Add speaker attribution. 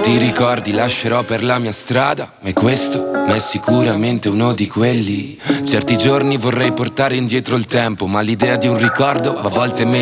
Speaker 1: Molti ricordi lascerò per la mia strada, ma questo è sicuramente uno di quelli. Certi giorni vorrei portare indietro il tempo, ma l'idea di un ricordo a volte